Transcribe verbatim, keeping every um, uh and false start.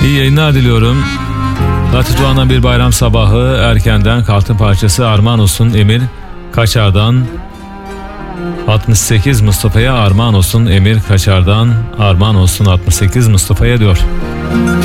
İyi yayınlar diliyorum. Latif Doğan'dan bir bayram sabahı erkenden kalktım parçası armağan olsun Emir Kaçar'dan. altmış sekiz Mustafa'ya armağan olsun Emir Kaçar'dan, armağan olsun altmış sekiz Mustafa'ya diyor.